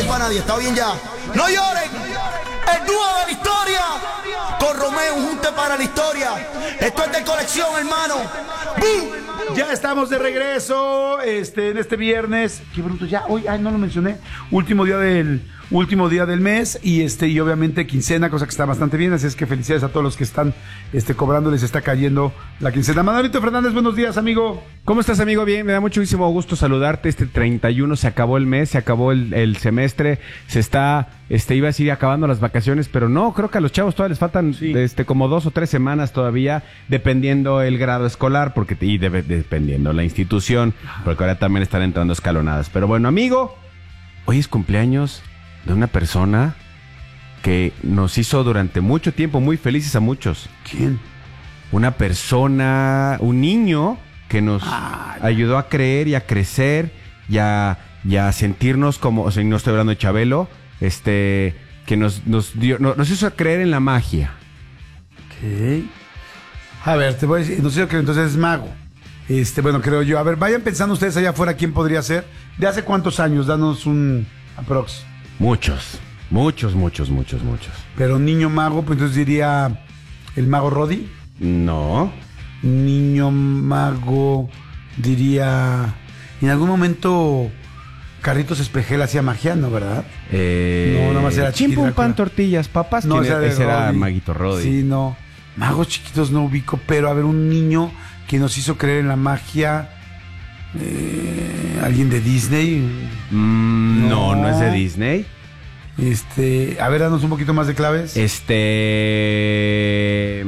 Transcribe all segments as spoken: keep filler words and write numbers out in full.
hay para nadie, está bien ya. No lloren. El dúo de la historia. Con Romeo, un junte para la historia. Esto es de colección, hermano. ¡Bum! Ya estamos de regreso este, en este viernes. Qué bruto, ya hoy, ay, no lo mencioné. Último día del último día del mes y este y obviamente quincena, cosa que está bastante bien, así es que felicidades a todos los que están este cobrando, les está cayendo la quincena. Manolito Fernández, buenos días, amigo. ¿Cómo estás, amigo? Bien, me da muchísimo gusto saludarte. Este treinta y uno se acabó el mes, se acabó el, el semestre, se está, este, iba a decir acabando las vacaciones, pero no, creo que a los chavos todavía les faltan, sí. este, como dos o tres semanas todavía, dependiendo el grado escolar, porque y debe, dependiendo la institución, porque ahora también están entrando escalonadas. Pero bueno, amigo, hoy es cumpleaños de una persona que nos hizo durante mucho tiempo muy felices a muchos. ¿Quién? Una persona, un niño que nos ah, ayudó a creer y a crecer y a, y a sentirnos como, o sea, no estoy hablando de Chabelo, este, que nos, nos dio, nos, nos hizo creer en la magia. Ok. A ver, te voy a decir, nos hizo creer, entonces es mago. Este, bueno, creo yo. A ver, vayan pensando ustedes allá afuera quién podría ser. ¿De hace cuántos años? Danos un aprox. Muchos, muchos, muchos, muchos, muchos. Pero niño mago, pues entonces diría el mago Roddy. No. Niño mago, diría... En algún momento Carlitos Espejel hacía magia, ¿no, verdad? Eh... No, nada más era chiquito. Chimpo, pan, tortillas, papas. No, ese, ese era Maguito Roddy. Sí, no. Magos chiquitos no ubico, pero a ver, un niño que nos hizo creer en la magia... Eh, ¿Alguien de Disney? Mm, no. no, no es de Disney. Este, a ver, danos un poquito más de claves. Este...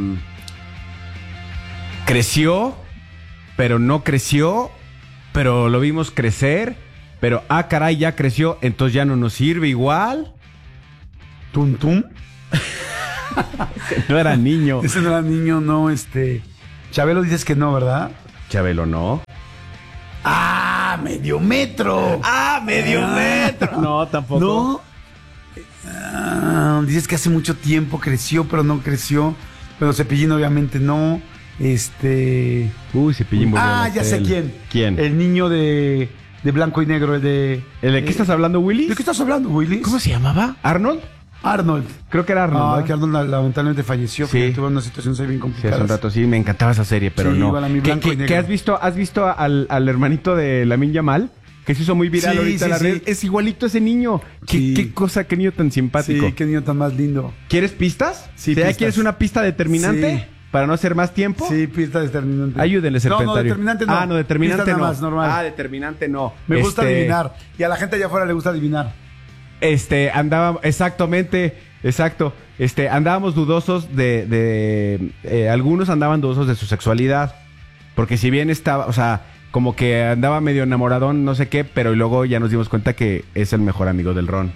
Creció, pero no creció, pero lo vimos crecer, pero ah, caray, ya creció, entonces ya no nos sirve igual. ¿Tum Tum? No era niño. Ese no era niño, no, este... Chabelo dices que no, ¿verdad? Chabelo no. ¡Ah, medio metro! ¡Ah, medio ah, metro! No, tampoco. ¿No? Ah, dices que hace mucho tiempo creció, pero no creció. Pero Cepillín obviamente no. Este... Uy, Cepillín volvió Ah, ya sé quién. ¿Quién? El niño de, de blanco y negro, el de... ¿El de qué eh, estás hablando, Willy? ¿De qué estás hablando, Willy? ¿Cómo se llamaba? ¿Arnold? Arnold. Creo que era Arnold. Ah, ¿no? que Arnold lamentablemente falleció. Sí. Tuvo una situación bien complicada. Sí, hace un rato sí, me encantaba esa serie, pero sí, no. Igual a mí, blanco ¿Qué, y negro. ¿Qué has visto? ¿Has visto al, al hermanito de Lamine Yamal? Que se hizo muy viral sí, ahorita sí, en la sí. red. Es igualito ese niño. ¿Qué, sí. qué cosa, qué niño tan simpático. Sí, qué niño tan más lindo. ¿Quieres pistas? Sí, ¿Ya pistas. quieres una pista determinante? Sí. ¿Para no hacer más tiempo? Sí, pista determinante. Ayúdenle, serpentario. No, no, determinante no. Ah, no, determinante Pista no. nada más, normal. Ah, determinante no. Me gusta este... adivinar. Y a la gente allá afuera le gusta adivinar. Este, andábamos, exactamente, exacto. Este, andábamos dudosos de, de eh, algunos andaban dudosos de su sexualidad. Porque si bien estaba, o sea, como que andaba medio enamoradón, no sé qué, pero luego ya nos dimos cuenta que es el mejor amigo del Ron.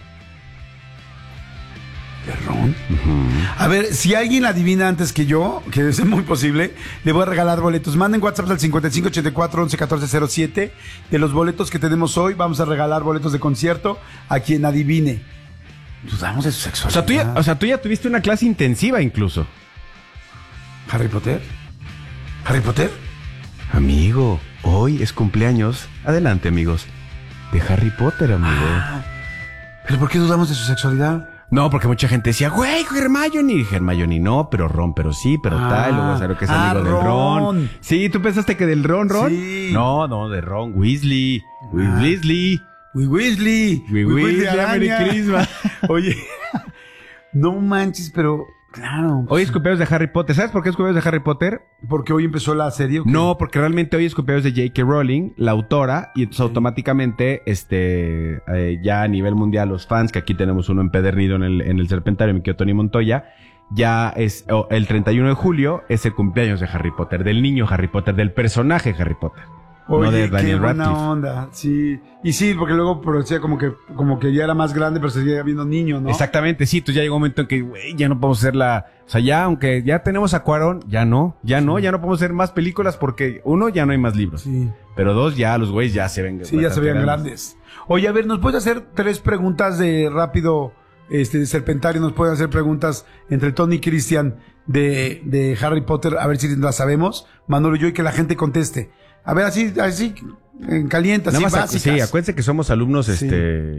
¿De Ron? Uh-huh. A ver, si alguien adivina antes que yo, que es muy posible, le voy a regalar boletos. Manden WhatsApp al cincuenta y cinco ochenta y cuatro once catorce cero siete. De los boletos que tenemos hoy, vamos a regalar boletos de concierto a quien adivine. Dudamos de su sexualidad. O sea, tú ya, o sea, tú ya tuviste una clase intensiva incluso. ¿Harry Potter? ¿Harry Potter? Amigo, hoy es cumpleaños. Adelante, amigos. De Harry Potter, amigo. Ah, ¿pero por qué dudamos de su sexualidad? No, porque mucha gente decía, güey, Hermione. Hermione no, pero Ron, pero sí, pero ah, tal. Luego saber que es ah, amigo Ron. del Ron. Sí, ¿tú pensaste que del Ron, Ron? Sí. No, no, de Ron Weasley. Ah. Weasley. We Weasley. We Weasley. Merry Christmas. Oye, no manches, pero... Claro. Hoy es cumpleaños de Harry Potter. ¿Sabes por qué es cumpleaños de Harry Potter? Porque hoy empezó la serie. No, porque realmente hoy es cumpleaños de J K Rowling, la autora, y entonces sí. automáticamente, este, eh, ya a nivel mundial, los fans, que aquí tenemos uno empedernido en el, en el Serpentario, mi querido Tony Montoya, ya es, oh, el treinta y uno de julio es el cumpleaños de Harry Potter, del niño Harry Potter, del personaje Harry Potter. Oye, no de Daniel qué buena Radcliffe. onda, sí. Y sí, porque luego parecía como que, como que ya era más grande, pero seguía viendo niño, ¿no? Exactamente, sí, tú ya llegó un momento en que, güey, ya no podemos hacer la, o sea, ya, aunque ya tenemos a Cuarón, ya no, ya no, sí. ya no podemos hacer más películas porque, uno, ya no hay más libros. Sí. Pero dos, ya los güeyes ya se ven. Sí, ya se ven grandes. grandes. Oye, a ver, ¿nos puedes hacer tres preguntas de rápido, este, de Serpentario? Nos pueden hacer preguntas entre Tony y Cristian de, de Harry Potter, a ver si las sabemos. Manolo y yo, y que la gente conteste. A ver, así, así, en caliente, así básicas. básicas. Sí, acuérdense que somos alumnos, sí. este,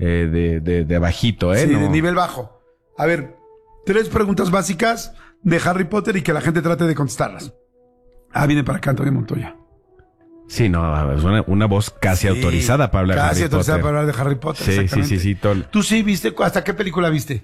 eh, de, de, de bajito, ¿eh? Sí, no. de nivel bajo. A ver, tres preguntas básicas de Harry Potter y que la gente trate de contestarlas. Ah, viene para acá Antonio Montoya. Sí, no, es una, una voz casi Sí, autorizada para hablar de Harry Casi autorizada Potter. para hablar de Harry Potter, Sí, sí, exactamente. sí, sí. Todo... ¿Tú sí viste? ¿Hasta qué película viste?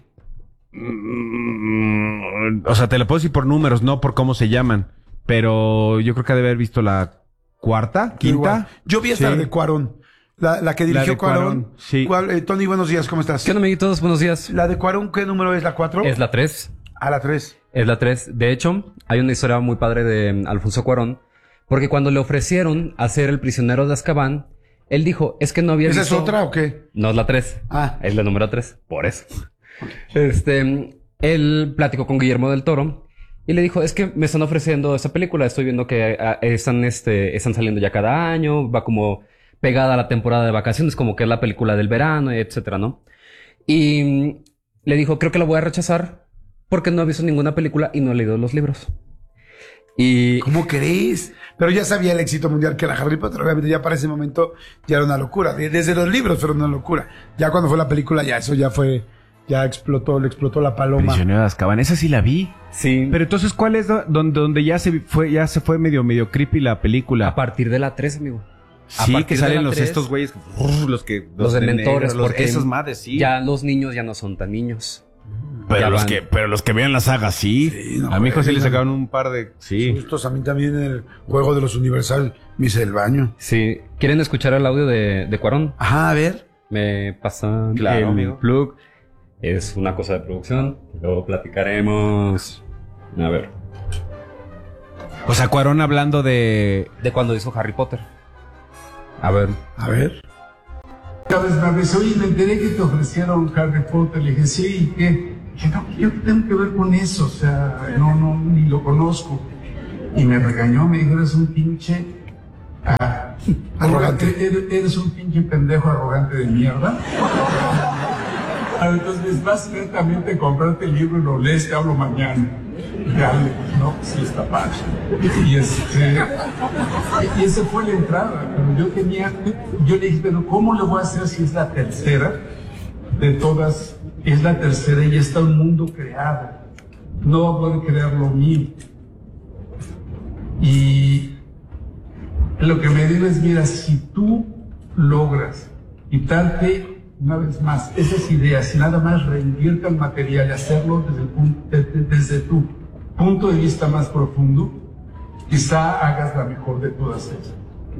Mm, O sea, te lo puedo decir por números, no por cómo se llaman. Pero yo creo que ha de haber visto la cuarta, quinta. Igual. Yo vi hasta Sí. la de Cuarón. La, la que dirigió de Cuarón. Cuarón, sí. ¿Cuál- eh, Tony, buenos días, ¿cómo estás? ¿Qué onda, amiguitos? Buenos días. La de Cuarón, ¿qué número es? ¿La cuatro? Es la tres. A la tres. Es la tres. De hecho, hay una historia muy padre de mm, Alfonso Cuarón. Porque cuando le ofrecieron hacer El prisionero de Azkaban, él dijo, es que no había ¿Esa visto... es otra o qué? No es la tres. Ah. Es la número tres. Por eso. Este... Él platicó con Guillermo del Toro y le dijo, es que me están ofreciendo esa película. Estoy viendo que ah, están, este, están saliendo ya cada año. Va como pegada a la temporada de vacaciones, como que es la película del verano, etcétera, ¿no? Y mm, le dijo, creo que la voy a rechazar porque no he visto ninguna película y no he leído los libros. Y... ¿Cómo crees? Pero ya sabía el éxito mundial que era Harry Potter. Obviamente ya para ese momento ya era una locura. De- Desde los libros fue una locura. Ya cuando fue la película, ya eso ya fue... Ya explotó, le explotó la paloma. Prisionero de Azkaban, esa sí la vi. Sí. Pero entonces, ¿cuál es do- donde, donde ya se fue, ya se fue medio, medio creepy la película? A partir de la tres, amigo. A Sí, partir que de salen la los tres, estos güeyes, uf, los que... Los de dementores, negro, los- porque esos madres, sí. ya los niños ya no son tan niños. pero ya los van. que, pero los que vean la saga, sí. Sí, no, a mi hijo sí güey, le no. sacaron un par de... Sí. Sustos, a mí también en el juego de los Universal me hice el baño. Sí. ¿Quieren escuchar el audio de, de Cuarón? Ajá, a ver. Me pasan Claro, el amigo. plug. Es una cosa de producción. Luego platicaremos. A ver. O sea, Cuarón hablando de... De cuando hizo Harry Potter. A ver. A ver. Una vez me dice, oye, me enteré que te ofrecieron Harry Potter. Le dije, sí, ¿y qué? Dije, no, yo qué tengo que ver con eso, o sea, no, no, ni lo conozco. Y me regañó, me dijo, eres un pinche... ah, Arrogante. Eres, eres un pinche pendejo arrogante de mierda. Ah, entonces, vas directamente a comprarte el libro y lo lees, te hablo mañana. Y dale, no, pues sí está padre. Y este... Y esa fue la entrada, pero yo tenía, yo le dije, pero ¿cómo le voy a hacer si es la tercera de todas? Es la tercera y ya está un mundo creado. No va a poder crear lo mío. Y lo que me digo es, mira, si tú logras quitarte una vez más esas ideas y nada más rendirte al material y hacerlo desde, el punto, desde, desde tu punto de vista más profundo, quizá hagas la mejor de todas ellas.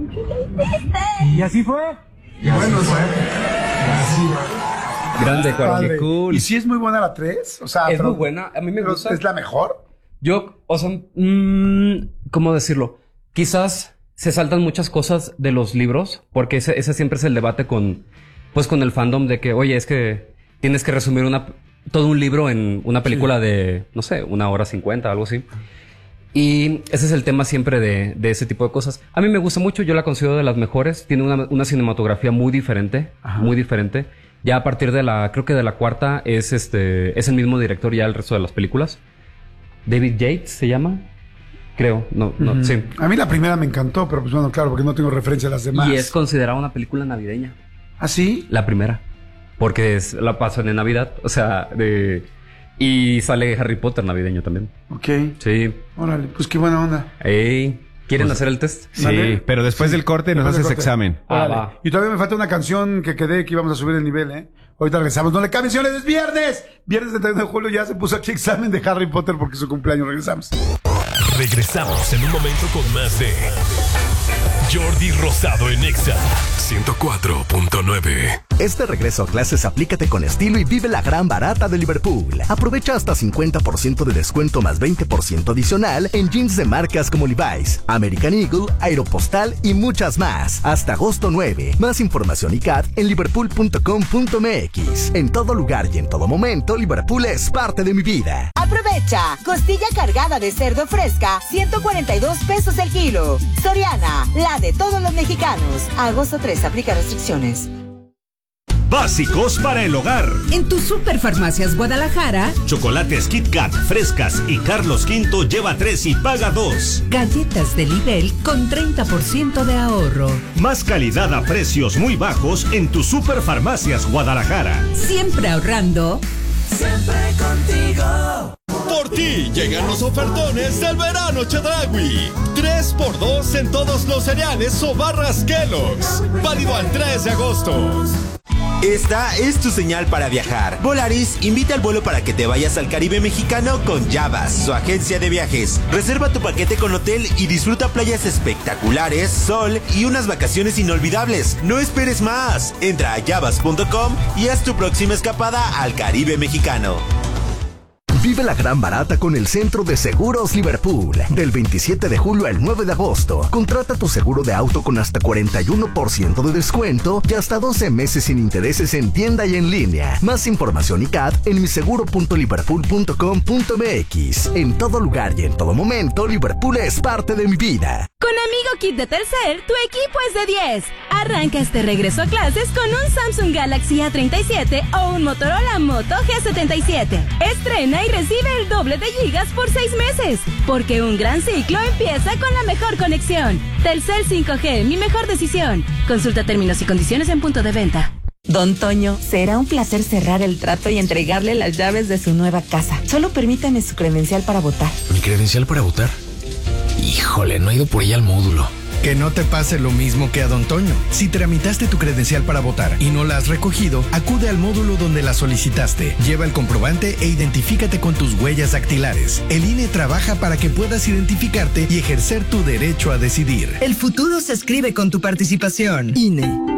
Y así fue. Y bueno, fue. Así va. Grande Cuarón. Padre. Qué cool. ¿Y si es muy buena la tres? O sea, Es pero- muy buena. A mí me pero gusta. ¿es la mejor? Yo, o sea, mm, ¿cómo decirlo? Quizás se saltan muchas cosas de los libros, porque ese, ese siempre es el debate con, pues, con el fandom de que, oye, es que tienes que resumir una, todo un libro en una película de, no sé, una hora cincuenta, algo así. Y ese es el tema siempre de, de ese tipo de cosas. A mí me gusta mucho, yo la considero de las mejores. Tiene una, una cinematografía muy diferente, muy diferente. Ya a partir de la, creo que de la cuarta es este, es el mismo director ya el resto de las películas. David Yates se llama, creo, no, no, sí. A mí la primera me encantó, pero pues bueno, claro, porque no tengo referencia a las demás. Y es considerada una película navideña, ¿Ah, sí? la primera, porque es, la pasan en Navidad, o sea, de, y sale Harry Potter navideño también. Ok. Sí. Órale, pues qué buena onda. Ey, ¿quieren hacer el test? Sí, ¿Vale? pero después del corte nos Después del haces corte. examen. Ah, Órale. va. Y todavía me falta una canción que quedé que íbamos a subir el nivel, ¿eh? Ahorita regresamos. No le cambien, señores, es viernes. Viernes treinta y uno de julio ya se puso aquí examen de Harry Potter porque es su cumpleaños. Regresamos. Regresamos en un momento con más de Jordi Rosado en Exa ciento cuatro punto nueve. Este regreso a clases aplícate con estilo y vive la gran barata de Liverpool. Aprovecha hasta cincuenta por ciento de descuento más veinte por ciento adicional en jeans de marcas como Levi's, American Eagle, Aeropostal y muchas más. Hasta agosto nueve. Más información y C A D en liverpool punto com punto m x. En todo lugar y en todo momento, Liverpool es parte de mi vida. Aprovecha. Costilla cargada de cerdo fresca, ciento cuarenta y dos pesos el kilo. Soriana, la de todos los mexicanos. A agosto tres, aplica restricciones. básicos para el hogar. En tu Superfarmacias Guadalajara, chocolates Kit Kat, frescas y Carlos Quinto lleva tres y paga dos. Galletas de Libel con treinta por ciento de ahorro. Más calidad a precios muy bajos en tu Superfarmacias Guadalajara. Siempre ahorrando. Siempre contigo. Por ti llegan los ofertones del verano Chedraui. tres por dos en todos los cereales o barras Kellogg's. Válido al tres de agosto. Esta es tu señal para viajar. Volaris invita al vuelo para que te vayas al Caribe mexicano con Yavas, su agencia de viajes. Reserva tu paquete con hotel y disfruta playas espectaculares, sol y unas vacaciones inolvidables. No esperes más. Entra a yavas punto com y haz tu próxima escapada al Caribe mexicano. Vive la gran barata con el Centro de Seguros Liverpool. Del veintisiete de julio al nueve de agosto. Contrata tu seguro de auto con hasta cuarenta y uno por ciento de descuento y hasta doce meses sin intereses en tienda y en línea. Más información y C A T en miseguro punto liverpool punto com punto m x. En todo lugar y en todo momento, Liverpool es parte de mi vida. Con Amigo Kit de Telcel, tu equipo es de diez. Arranca este regreso a clases con un Samsung Galaxy A treinta y siete o un Motorola Moto G setenta y siete. Estrena y recibe el doble de gigas por seis meses. Porque un gran ciclo empieza con la mejor conexión. Telcel cinco G, mi mejor decisión. Consulta términos y condiciones en punto de venta. Don Toño, será un placer cerrar el trato y entregarle las llaves de su nueva casa. Solo permítame su credencial para votar. ¿Mi credencial para votar? Híjole, no he ido por ella al módulo. Que no te pase lo mismo que a Don Toño. Si tramitaste tu credencial para votar y no la has recogido, acude al módulo donde la solicitaste. Lleva el comprobante e identifícate con tus huellas dactilares. El I N E trabaja para que puedas identificarte y ejercer tu derecho a decidir. El futuro se escribe con tu participación. I N E.